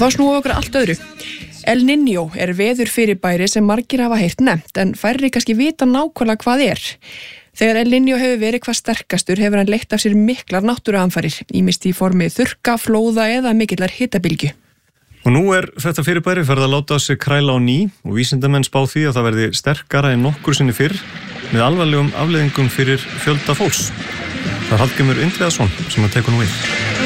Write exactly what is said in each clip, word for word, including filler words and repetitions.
Þá snúum við okkur allt öðru. El Niño er veðurfyrirbæri sem margir hafa heyrt nefnt en færri kannski vita nákvæmlega hvað er. Þegar El Niño hefur verið hvað sterkastur hefur hann leitt af sér miklar náttúruhamfarir, ýmist í formi þurrka, flóða eða mikillar hitabylgju. Og nú er þetta fyrirbæri farið að láta á sig kræla á ný og vísindamenn spá því að það verði sterkara en nokkur sinni fyrr með alvarlegum afleiðingum fyrir fjölda fólks. Það er Hallgrímur Indriðason sem að tekur nú við.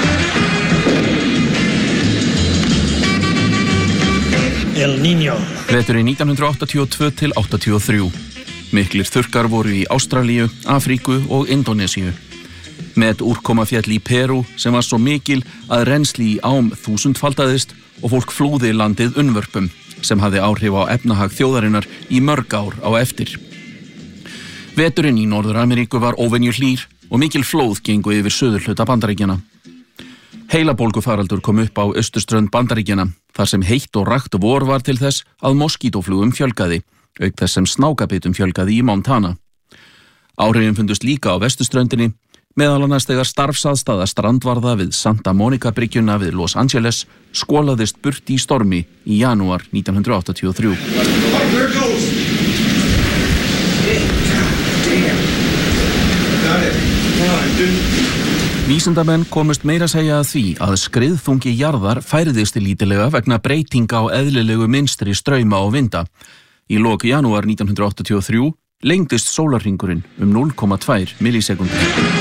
El Niño. Veturinn nítján hundrað áttatíu og tvö til áttatíu og þrjú. Miklir þurrkar voru í Ástralíu, Afríku og Indónesíu. Met úrkoma fjall í Perú sem var svo mikil að rennsli í ám þúsundfaldaðist og fólk flúði landið unnvörpum sem hafði áhrif á efnahag þjóðarinnar í mörg ár á eftir. Veturinn í Norður-Ameríku var óvenju hlýr og mikil flóð gengu yfir suðurhluta Bandaríkjanna. Heilabólgufaraldur kom upp á austurströnd Bandaríkjanna þar sem heitt og rakt vor var til þess að moskítóflugum fjölgaði, auk þess sem snákabitum fjölgaði í Montana. Áhrifin fundust líka á vesturströndinni, meðal annars þegar starfsaðstaða strandvarða við Santa Monica bryggjuna við Los Angeles skolaðist burt í stormi í janúar nítján hundrað áttatíu og þrjú. Vísindamenn komust meira að segja að því að skriðþungi jarðar færðist lítilega vegna breytinga á eðlilegu mynstri strauma og vinda. Í lok janúar nítján hundrað áttatíu og þrjú lengdist sólarhringurinn um núll komma tvær millisekúndur.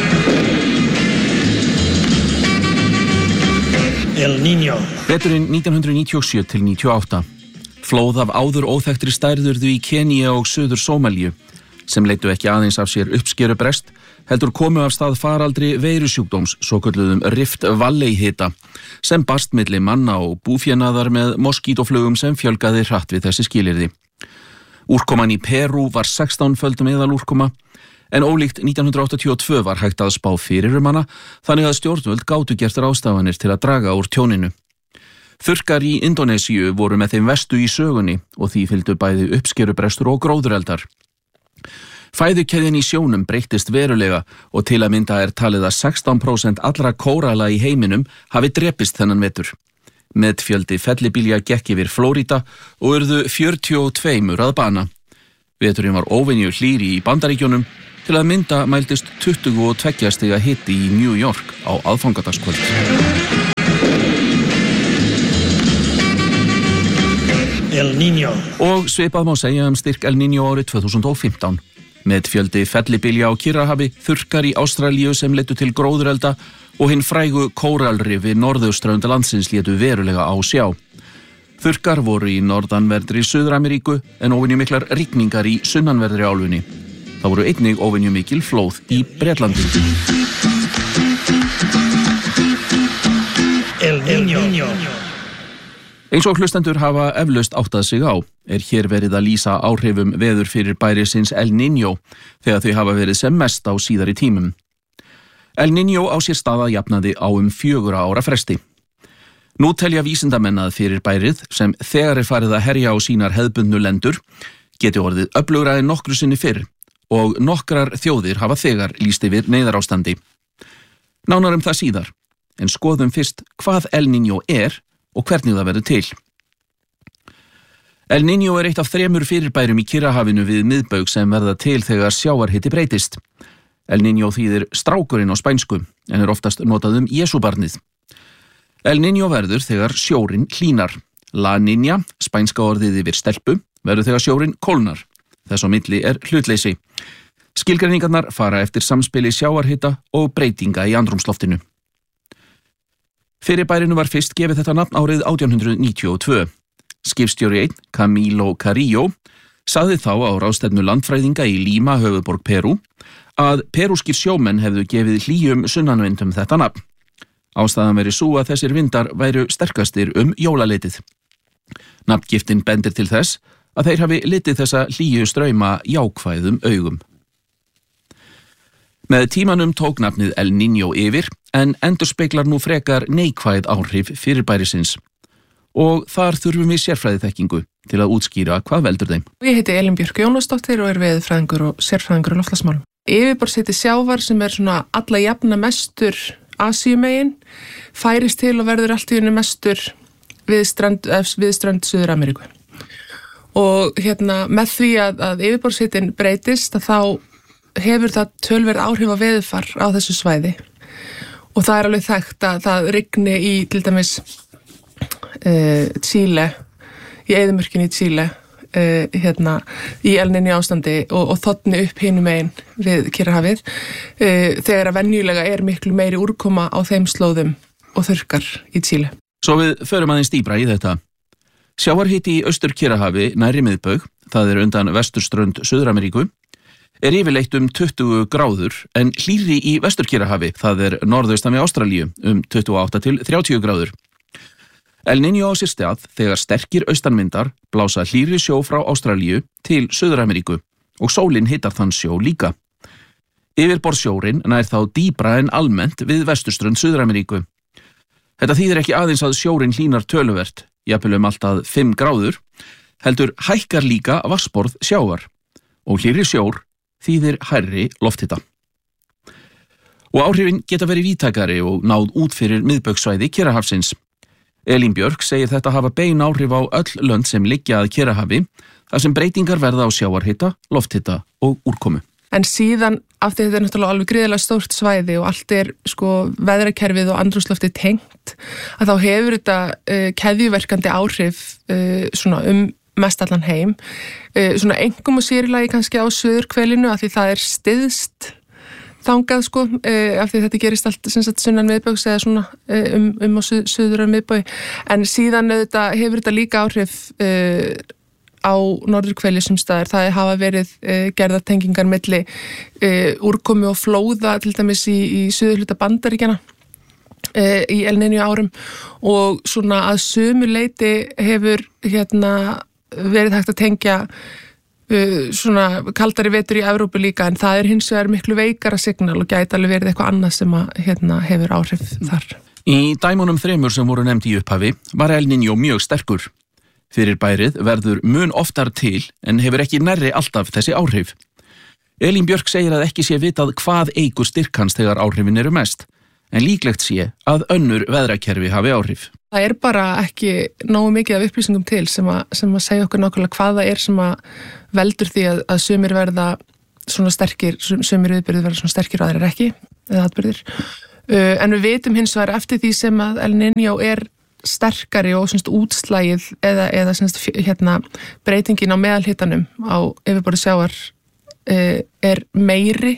El Niño. Veturinn nítján hundrað níutíu og sjö til níutíu og átta. Flóð af áður óþekktri stærðurðu í Kenía og Suður Sómalíu, sem leiddu ekki aðeins af sér uppskerubrest, heldur komu af stað faraldri veirusjúkdóms, svokölluðum Rift Valley hita, sem barst milli manna og búfénaðar með moskítóflugum sem fjölgaði hratt við þessi skilyrði. Úrkoman í Perú var sextánföld meðalúrkoma, en ólíkt nítján hundrað áttatíu og tvö var hægt að spá fyrir um hana, þannig að stjórnvöld gátu gert ráðstafanir til að draga úr tjóninu. Þurrkar í Indónesíu voru með þeim verstu í sögunni og því fylgdu bæði uppskerubrestur og gróðureldar. Fæðukeðjan í sjónum breyttist verulega og til að mynda er talið að sextán prósent allra kórala í heiminum hafi drepist þennan vetur. Metfjöldi fellibylja gekk yfir Flórída og urðu fjörutíu og tvö að bana. Veturinn var óvenju hlýr í Bandaríkjunum, til að mynda mældist tuttugu og tveggja stiga hiti í New York á aðfangadagskvöld. El Niño. Og svipað má segja um styrk El Niño árið tvö þúsund og fimmtán. Metfjöldi fellibylja á Kyrrahafi, þurrkar í Ástralíu sem leiddu til gróðurelda og hinn frægu kóralrifi norðurströnd landsins létu verulega á sjá. Þurrkar voru í norðanverðri Suður-Ameríku en óvenju miklar rigningar í sunnanverðri álfunni. Það voru einnig óvenju mikil flóð í Bretlandi. El Niño. Eins og hlustendur hafa eflaust áttað sig á, er hér verið að lýsa áhrifum veðurfyrirbærisins El Niño þegar þau hafa verið sem mest á síðari tímum. El Niño á sér stað að jafnaði á um fjögurra ára fresti. Nú telja vísindamenn að fyrirbærið, sem þegar er farið að herja á sínar hefðbundnu lendur, geti orðið öflugra en nokkru sinni fyrr og nokkrar þjóðir hafa þegar lýst yfir neyðarástandi. Nánar um það síðar, en skoðum fyrst hvað El Niño er og hvernig það verður til. El Niño er eitt af þremur fyrirbærum í Kyrrahafinu við miðbaug sem verða til þegar sjávarhiti breytist. El Niño þýðir strákurinn á spænsku, en er oftast notað um Jesúbarnið. El Niño verður þegar sjórinn hlýnar. La Niña, spænska orðið yfir stelpu, verður þegar sjórinn kólnar. Þess á milli er hlutleysi. Skilgreiningarnar fara eftir samspili sjávarhita og breytinga í andrúmsloftinu. Fyrirbærinu var fyrst gefið þetta nafn árið átján hundrað níutíu og tvö. Skipstjóri einn, Camilo Carrillo, sagði þá á ráðstefnu landfræðinga í Lima, höfuðborg Perú, að perúskir sjómenn hefðu gefið hlýjum sunnanvindum þetta nafn. Ástæðan veri sú að þessir vindar væru sterkastir um jólaleitið. Nafngiftin bendir til þess að þeir hafi litið þessa hlýju strauma jákvæðum augum. Með tímanum tók nafnið El Niño yfir, en endurspeglar nú frekar neikvæð áhrif fyrirbærisins. Og þar þurfum við sérfræðiþekkingu til að útskýra hvað veldur þeim. Ég heiti Elín Björk Jónasdóttir og er veðurfræðingur og sérfræðingur í loftslagsmálum. Yfirborðshiti sjávar sem er svona alla jafna mestur Asíumegin færist til og verður allt í einu mestur við strönd, við strönd Suður-Ameríku. Og hérna með því að, að yfirborðshitinn breytist að þá hefur það tölverð áhrif á veðurfar á þessu svæði. Og það er alveg þekkt að það rigni í til dæmis uh, Chile, í eyðimörkinni í Chile, Uh, hérna, í El Niño ástandi og, og þotni upp hinum megin við Kyrrahafið uh, þegar að venjulega er miklu meiri úrkoma á þeim slóðum og þurrkar í Chile. Svo við förum aðeins dýpra í þetta. Sjávarhiti í Austur-Kyrrahafi nærri miðbaug, það er undan vesturströnd Suður-Ameríku, er yfirleitt um tuttugu gráður en hlýrri í Vestur-Kyrrahafi, það er norðaustan við Ástralíu, um tuttugu og átta til þrjátíu gráður. El Niño á sér stað þegar sterkir austanvindar blása hlýrri sjó frá Ástralíu til Suður-Ameríku og sólin hitar þann sjó líka. Yfirborðssjórinn nær þá dýpra en almennt við vesturströnd Suður-Ameríku. Þetta þýðir ekki aðeins að sjórinn hlýnar töluvert, jafnvel um allt að fimm gráður, heldur hækkar líka vatnsborð sjávar og hlýrri sjór þýðir hærri lofthita. Og áhrifin geta verið víðtækari og náð út fyrir miðbaugsvæði Kyrrahafsins. Elín Björk segir þetta hafa bein áhrif á öll lönd sem liggja að Kyrrahafi, þar sem breytingar verða á sjávarhita, lofthita og úrkomu. En síðan, af því þetta er náttúrulega alveg gríðarlega stórt svæði og allt er sko veðrakerfið og andrúmsloftið tengt, að þá hefur þetta uh, keðjuverkandi áhrif uh, svona um mestallan heim, uh, svona engum og sérilagi kannski á suðurhvelinu af því það er styðst þangað sko, uh, af því þetta gerist allt sem sagt sunnan miðbaugs eða svona uh, um, um á suð, suðurar miðbaug, en síðan auðvitað, hefur þetta líka áhrif uh, á norðurhveli sem staðar. Það hafa verið uh, gerðar tengingar milli uh, úrkomu og flóða til dæmis í, í suðurhluta Bandaríkjanna uh, í El Niño árum og svona að sumu leyti hefur hérna verið hægt að tengja Uh, svona kaldari vetur í Evrópu líka en það er hins vegar miklu veikara signal og gæti alveg verið eitthvað annað sem að, hérna, hefur áhrif þar. Í dæmunum þremur sem voru nefnd í upphafi var El Niño mjög sterkur. Fyrirbærið verður mun oftar til en hefur ekki nærri alltaf þessi áhrif. Elín Björk segir að ekki sé vitað hvað eykur styrk hans þegar áhrifin eru mest, en líklegt sé að önnur veðrakerfi hafi áhrif. Það er bara ekki nógu mikið af upplýsingum til sem að, sem að segja okkur nákvæmlega hvað það er sem að veldur því að, að sumir verða svona sterkir, sumir viðburðir verða svona sterkir og aðrir ekki, eða atburðir. Uh, en við vitum hins vegar eftir því sem að El Niño er sterkari og svona útslægið eða, eða svona hérna breytingin á meðalhitanum á yfirborði sjávar uh, er meiri,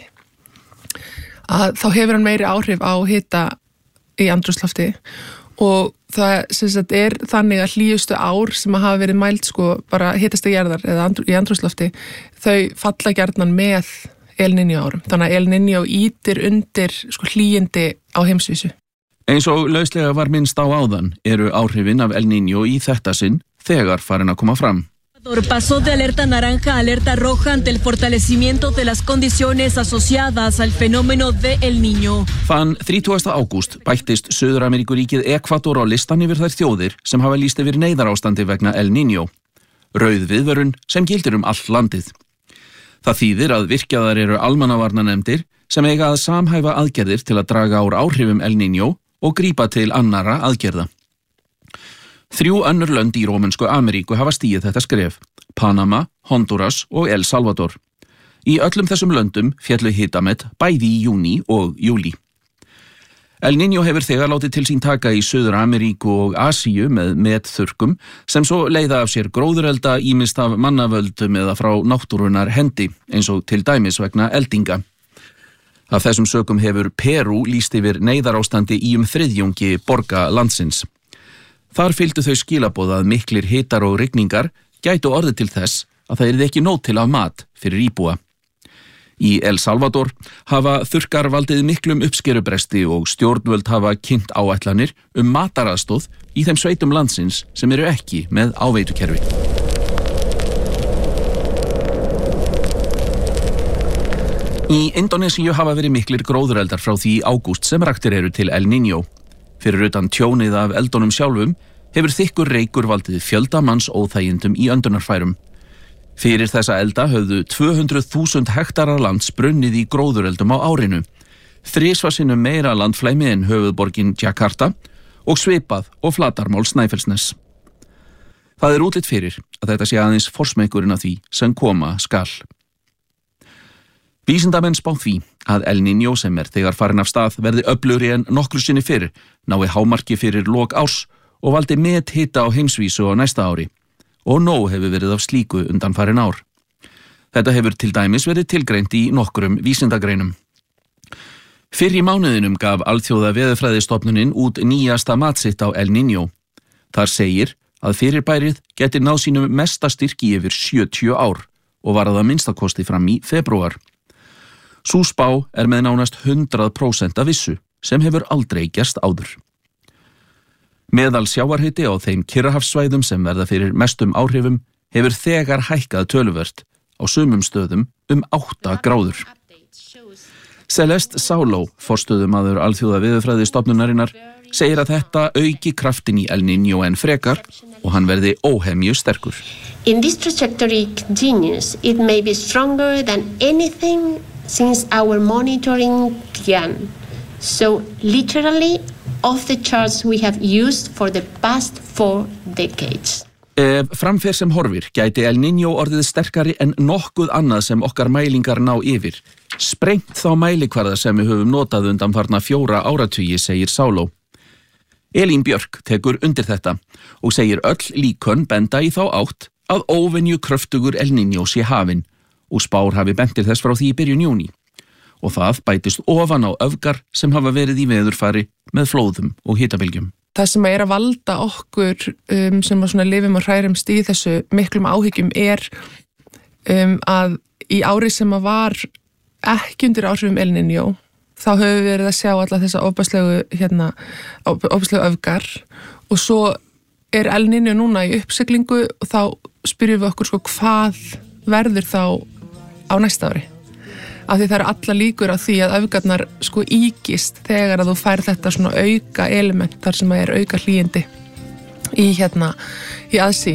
að þá hefur hann meiri áhrif á hita í andrúmslofti og það sem sagt er þannig að hlýjustu ár sem að hafa verið mæld sko bara hitasta jarðar eða andru, í andrúmslofti þau falla gjarnan með El Niño árum. Þannig að El Niño ítir undir sko hlýjindi á heimsvísu. Eins og lauslega var minnst á áðan eru áhrifin af El Niño í þetta sinn þegar farin að koma fram. Pasó de alerta naranja a alerta roja ante el fortalecimiento de las condiciones asociadas al fenómeno de El Niño. Þann þrítugasta ágúst bættist Suður-Ameríkuríkið Ekvador á listan yfir þær þjóðir sem hafa lýst yfir neyðarástandi vegna El Niño. Rauð viðvörun sem gildir um allt landið. Það þýðir að virkjaðar eru almannavarnanefndir sem eiga að samhæfa aðgerðir til að draga úr áhrifum El Niño og grípa til annarra aðgerða. Þrjú önnur lönd í Rómönsku Ameríku hafa stigið þetta skref, Panama, Honduras og El Salvador. Í öllum þessum löndum féllu hitamet bæði í júní og júlí. El Niño hefur þegar látið til sín taka í Suður-Ameríku og Asíu með metþurrkum sem svo leiða af sér gróðurelda ýmist af mannavöldum eða frá náttúrunnar hendi eins og til dæmis vegna eldinga. Af þessum sökum hefur Perú lýst yfir neyðarástandi í um þriðjungi borga landsins. Þar fylgdu þau skilaboð að miklir hitar og rigningar gætu orðið til þess að það yrði ekki nóg til af mat fyrir íbúa. Í El Salvador hafa þurrkar valdið miklum uppskerubresti og stjórnvöld hafa kynnt áætlanir um mataraðstóð í þeim sveitum landsins sem eru ekki með áveitukerfi. Í Indónesíu hafa verið miklir gróðureldar frá því í ágúst sem raktir eru til El Niño. Fyrir utan tjónið af eldunum sjálfum hefur þykkur reykur valdið fjölda manns óþægindum í öndunarfærum. Fyrir þessa elda höfðu tvö hundruð þúsund hektarar lands brunnið í gróðureldum á árinu. Þrisvar sinnum meira landflæmi en höfuðborgin Jakarta og svipað og flatarmál Snæfellsness. Það er útlit fyrir að þetta sé aðeins forsmekkurinn af því sem koma skal. Vísindamenn spá því að El Niño sem er þegar farin af stað verði öflugri en nokkru sinni fyrr, nái hámarki fyrir lok árs og valdi methita á heimsvísu á næsta ári. Og nóg hefur verið af slíku undanfarin ár. Þetta hefur til dæmis verið tilgreint í nokkrum vísindagreinum. Fyrr í mánuðinum gaf Alþjóða veðurfræðistofnunin út nýjasta mat sitt á El Niño. Þar segir að fyrirbærið geti náð sínum mesta styrki yfir sjötíu ár og var að það minnstakosti fram í febrúar. Sú spá er með nánast hundrað prósent af vissu sem hefur aldrei gerst áður. Meðal sjávarhiti á þeim Kyrrahafssvæðum sem verða fyrir mestum áhrifum hefur þegar hækkað töluvert á sumum stöðum um átta gráður. Celeste Saulo, forstöðumaður Alþjóða veðurfræðistofnunarinnar, segir að þetta auki kraftin í El Niño en frekar og hann verði óhemju sterkur. In this trajectory continues, it may be stronger than anything since our monitoring began. So literally off the charts we have used for the past four decades. Ef framfer sem horfir gæti El Niño orðið sterkari en nokkuð annað sem okkar mælingar ná yfir. Sprengt þá mælikvarða sem við höfum notað undanfarna fjóra áratugi, segir Saulo. Elín Björk tekur undir þetta og segir öll líkön benda í þá átt að óvenju kröftugur El Niño sé hafinn og spár hafi bentir þess frá því í byrjun júní. Og það bætist ofan á öfgar sem hafa verið í veðurfari með flóðum og hitabylgjum. Það sem er að valda okkur um, sem að svona lifum og hrærumst í þessu miklum áhyggjum er um, að í ári sem að var ekki undir áhrifum El Niño, þá höfum við verið að sjá alla þessa ofbæslegu hérna, ofbæslegu öfgar og svo er El Niño núna í uppsiglingu og þá spyrjum við okkur sko hvað verður þá á næsta ári. Af því það eru alla líkur á því að öfgarnar sko íkist þegar að þú fær þetta svona auka element þar sem að er auka hlýindi í hérna í aðsí